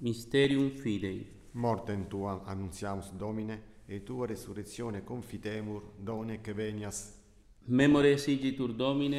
Mysterium Fidei. Mortem tuam annuntiamus Domine, et tua resurrectione confitemur, donec venias. Memore sigitur Domine,